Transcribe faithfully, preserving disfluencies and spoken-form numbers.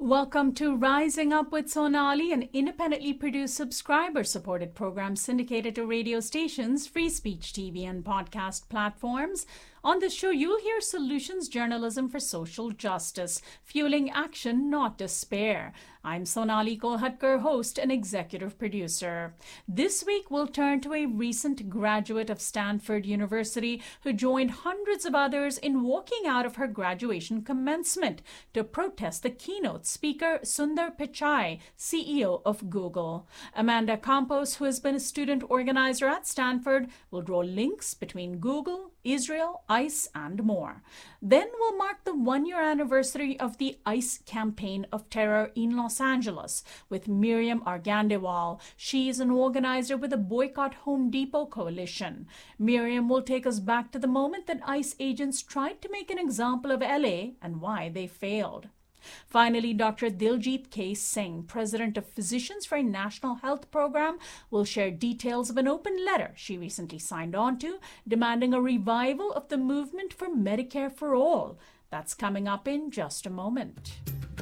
Welcome to Rising Up with Sonali, an independently produced, subscriber-supported program syndicated to radio stations, free speech T V, and podcast platforms. On this show, you'll hear solutions journalism for social justice, fueling action, not despair. I'm Sonali Kolhatkar, host and executive producer. This week, we'll turn to a recent graduate of Stanford University who joined hundreds of others in walking out of her graduation commencement to protest the keynote speaker Sundar Pichai, C E O of Google. Amanda Campos, who has been a student organizer at Stanford, will draw links between Google, Israel, ICE, and more. Then we'll mark the one-year anniversary of the ICE campaign of terror in Los Angeles with Miriam Argandewal. She is an organizer with the Boycott Home Depot Coalition. Miriam will take us back to the moment that ICE agents tried to make an example of L A and why they failed. Finally, Doctor Diljit K. Singh, president of Physicians for a National Health Program, will share details of an open letter she recently signed on to, demanding a revival of the movement for Medicare for All. That's coming up in just a moment.